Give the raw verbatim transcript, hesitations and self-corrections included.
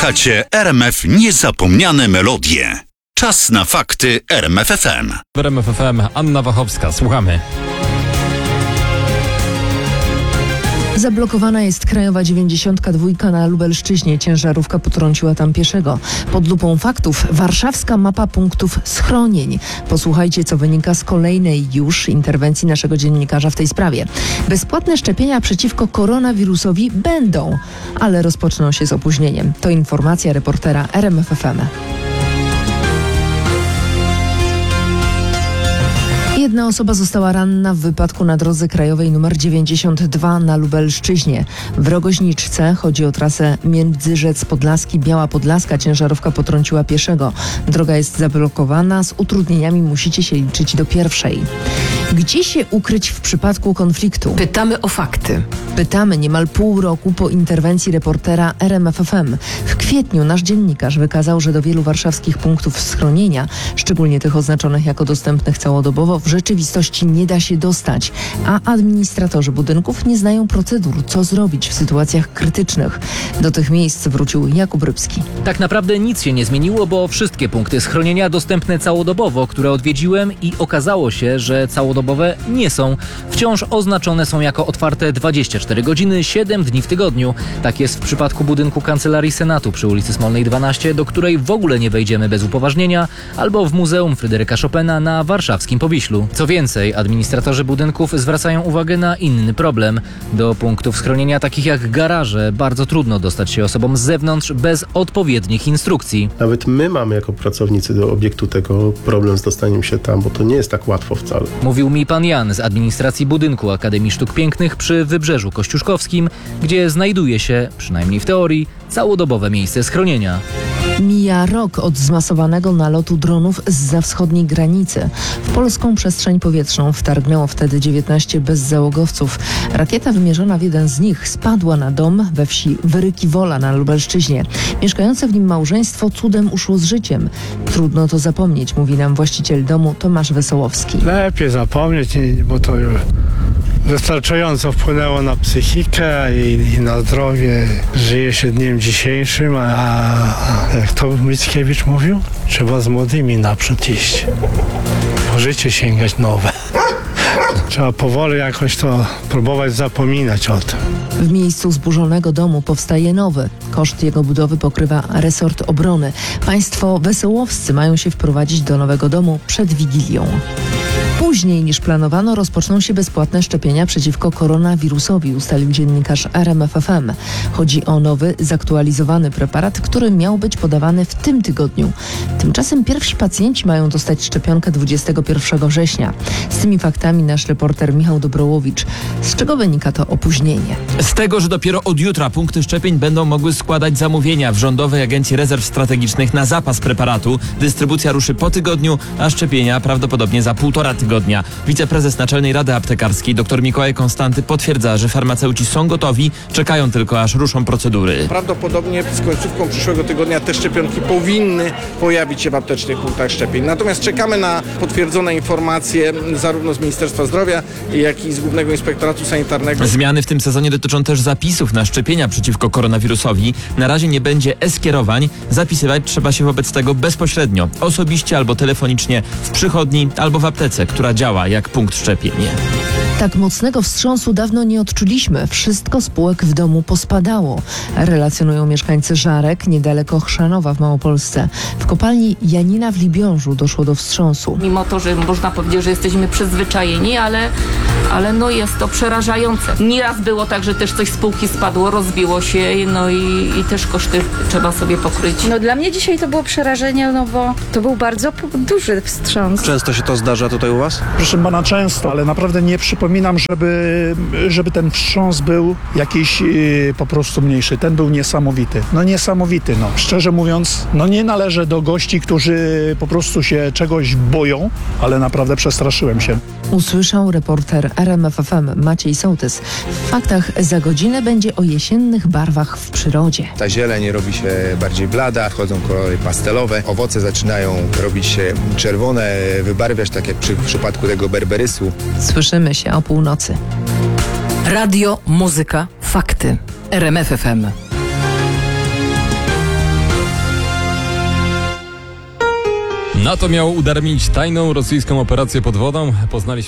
Słuchacie R M F Niezapomniane Melodie. Czas na fakty R M F F M. W R M F F M Anna Wachowska. Słuchamy. Zablokowana jest krajowa dziewięćdziesiątka dwa na Lubelszczyźnie. Ciężarówka potrąciła tam pieszego. Pod lupą faktów warszawska mapa punktów schronień. Posłuchajcie, co wynika z kolejnej już interwencji naszego dziennikarza w tej sprawie. Bezpłatne szczepienia przeciwko koronawirusowi będą, ale rozpoczną się z opóźnieniem. To informacja reportera R M F F M. Jedna osoba została ranna w wypadku na drodze krajowej nr dziewięćdziesiąt dwa na Lubelszczyźnie. W Rogoźniczce, chodzi o trasę Międzyrzec Podlaski, Biała Podlaska, ciężarówka potrąciła pieszego. Droga jest zablokowana, z utrudnieniami musicie się liczyć do pierwszej. Gdzie się ukryć w przypadku konfliktu? Pytamy o fakty. Pytamy niemal pół roku po interwencji reportera R M F F M. W kwietniu nasz dziennikarz wykazał, że do wielu warszawskich punktów schronienia, szczególnie tych oznaczonych jako dostępnych całodobowo, w rzeczywistości nie da się dostać, a administratorzy budynków nie znają procedur, co zrobić w sytuacjach krytycznych. Do tych miejsc wrócił Jakub Rybski. Tak naprawdę nic się nie zmieniło, bo wszystkie punkty schronienia dostępne całodobowo, które odwiedziłem, i okazało się, że całodobowe nie są. Wciąż oznaczone są jako otwarte dwadzieścia cztery godziny, siedem dni w tygodniu. Tak jest w przypadku budynku Kancelarii Senatu przy ulicy Smolnej dwanaście, do której w ogóle nie wejdziemy bez upoważnienia, albo w Muzeum Fryderyka Chopina na warszawskim Powiślu. Co więcej, administratorzy budynków zwracają uwagę na inny problem. Do punktów schronienia takich jak garaże bardzo trudno dostać się osobom z zewnątrz bez odpowiednich instrukcji. Nawet my mamy jako pracownicy do obiektu tego problem z dostaniem się tam, bo to nie jest tak łatwo wcale. Mówił mi pan Jan z administracji budynku Akademii Sztuk Pięknych przy Wybrzeżu Kościuszkowskim, gdzie znajduje się, przynajmniej w teorii, całodobowe miejsce schronienia. Mija rok od zmasowanego nalotu dronów zza wschodniej granicy. W polską przestrzeń powietrzną wtargnęło wtedy dziewiętnaście bezzałogowców. Rakieta wymierzona w jeden z nich spadła na dom we wsi Wyryki Wola na Lubelszczyźnie. Mieszkające w nim małżeństwo cudem uszło z życiem. Trudno to zapomnieć, mówi nam właściciel domu Tomasz Wesołowski. Lepiej zapomnieć, bo to już wystarczająco wpłynęło na psychikę i, i na zdrowie. Żyje się dniem dzisiejszym, a, a jak to Mickiewicz mówił, trzeba z młodymi naprzód iść. Po życie sięgać nowe. Trzeba powoli jakoś to próbować zapominać o tym. W miejscu zburzonego domu powstaje nowy. Koszt jego budowy pokrywa resort obrony. Państwo wesołowscy mają się wprowadzić do nowego domu przed Wigilią. Później niż planowano rozpoczną się bezpłatne szczepienia przeciwko koronawirusowi, ustalił dziennikarz R M F F M. Chodzi o nowy, zaktualizowany preparat, który miał być podawany w tym tygodniu. Tymczasem pierwsi pacjenci mają dostać szczepionkę dwudziestego pierwszego września. Z tymi faktami nasz reporter Michał Dobrołowicz. Z czego wynika to opóźnienie? Z tego, że dopiero od jutra punkty szczepień będą mogły składać zamówienia w Rządowej Agencji Rezerw Strategicznych na zapas preparatu. Dystrybucja ruszy po tygodniu, a szczepienia prawdopodobnie za półtora tygodnia. Wiceprezes Naczelnej Rady Aptekarskiej dr Mikołaj Konstanty potwierdza, że farmaceuci są gotowi, czekają tylko aż ruszą procedury. Prawdopodobnie z końcówką przyszłego tygodnia te szczepionki powinny pojawić się w aptecznych punktach szczepień. Natomiast czekamy na potwierdzone informacje zarówno z Ministerstwa Zdrowia, jak i z Głównego Inspektoratu Sanitarnego. Zmiany w tym sezonie dotyczą też zapisów na szczepienia przeciwko koronawirusowi. Na razie nie będzie e-skierowań. Zapisywać trzeba się wobec tego bezpośrednio, osobiście albo telefonicznie w przychodni albo w aptece, która działa jak punkt szczepień. Tak mocnego wstrząsu dawno nie odczuliśmy. Wszystko z półek w domu pospadało. Relacjonują mieszkańcy Żarek, niedaleko Chrzanowa w Małopolsce. W kopalni Janina w Libiążu doszło do wstrząsu. Mimo to, że można powiedzieć, że jesteśmy przyzwyczajeni, ale, ale no jest to przerażające. Nieraz było tak, że też coś z półki spadło, rozbiło się, no i, i też koszty trzeba sobie pokryć. No dla mnie dzisiaj to było przerażenie, no bo to był bardzo duży wstrząs. Często się to zdarza tutaj u was? Proszę pana, często, ale naprawdę nie przypominam, żeby, żeby ten wstrząs był jakiś yy, po prostu mniejszy. Ten był niesamowity. No niesamowity, no. Szczerze mówiąc, no nie należę do gości, którzy po prostu się czegoś boją, ale naprawdę przestraszyłem się. Usłyszał reporter R M F F M Maciej Sołtys. W faktach za godzinę będzie o jesiennych barwach w przyrodzie. Ta zieleń robi się bardziej blada, wchodzą kolory pastelowe, owoce zaczynają robić się czerwone, wybarwiać, tak jak przy, w przypadku tego berberysu. Słyszymy się o północy. Radio, muzyka, fakty. R M F F M. NATO miało udaremnić tajną rosyjską operację pod wodą. Poznaliśmy